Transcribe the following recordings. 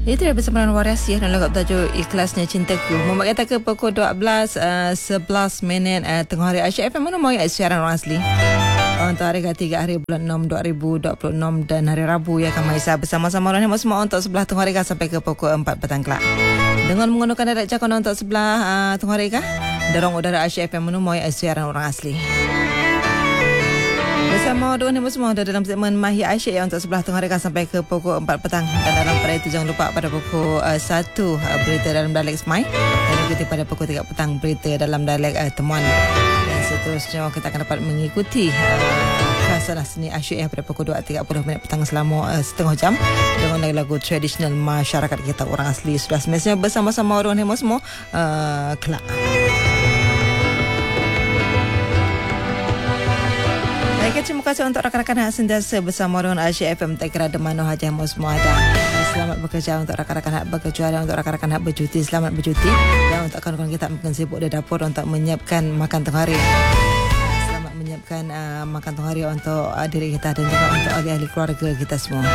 Itu dah bersama dengan Waras ya, dalam tajuk Ikhlasnya Cintaku. Membuat kata ke pukul 11 minit tengah hari Asyik FM mana mau siaran orang asli. Untuk hari ke-3 hari bulan 6 2026 dan hari Rabu ya, kami Aisyah bersama-sama orang semua untuk sebelah tengah hari sampai ke pukul 4 petang kelak. Dengan menggunakan direct cakap untuk sebelah tengah hari dorong udara Asyik FM mana mau siaran orang asli. Bersama dua ni semua dalam segmen Mahir Asyik yang untuk sebelah tengah hari sampai ke pukul 4 petang. Dan dalam pada itu jangan lupa pada pukul 1 berita dalam dialek Semai, dan ikuti pada pukul 3 petang berita dalam dialek Temuan. Dan seterusnya kita akan dapat mengikuti kasanah seni Asyik pada pukul 2.30 minit petang selama setengah jam dengan lagu-lagu tradisional masyarakat kita orang asli. Sudah semestinya bersama-sama orang ni semua kelak. Terima kasih untuk rakan-rakan yang sentiasa bersama dengan Asyik FM. Tak kira di mana saja semua ada. Selamat bekerja untuk rakan-rakan yang bekerja, dan untuk rakan-rakan yang bercuti, selamat bercuti. Dan untuk kawan-kawan kita mungkin sibuk di dapur untuk menyiapkan makan tengah hari. Selamat menyiapkan makan tengah hari untuk diri kita dan juga untuk ahli-ahli keluarga kita semua.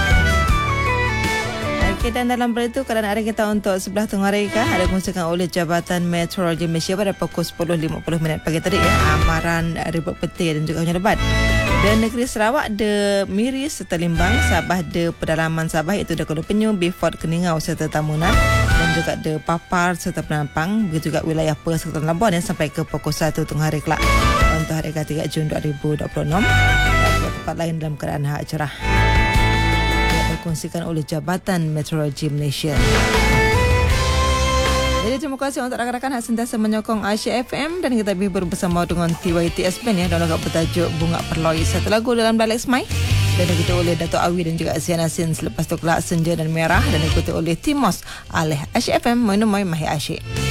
Okay, dan dalam berita keadaan hari kita untuk sebelah tengah hari ada kongsikan oleh Jabatan Meteorologi Malaysia pada pukul 10.50 minit pagi tadi ya. Amaran ribut petir dan juga hujan lebat. Dan negeri Sarawak de Miri serta Limbang, Sabah de Pedalaman Sabah iaitu de Kuala Penyu, Beaufort, Keningau serta Tamunan, dan juga de Papar serta Penampang, begitu juga wilayah Perth serta Labuan yang sampai ke pukul 1 tengah hari kelak untuk hari ke-3 Jun 2026. Dan tempat lain dalam keadaan cerah. Dikongsikan oleh Jabatan Meteorologi Malaysia. Jadi terima kasih untuk rakan-rakan yang sentiasa menyokong Asyik FM, dan kita bersama dengan TYTS Band ya, dalam lagu bertajuk Bunga Perloi, satu lagu dalam dialek Semai, dan diikuti oleh Dato' Awi dan juga Asian Asin. Selepas tu kelak Senja dan Merah, dan diikuti oleh Timos oleh Asyik FM. Mahir Asyik.